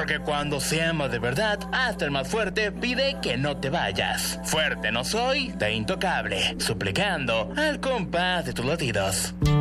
Porque cuando se ama de verdad, hasta el más fuerte pide que no te vayas. Fuerte no soy, de intocable, suplicando al compás de tus latidos.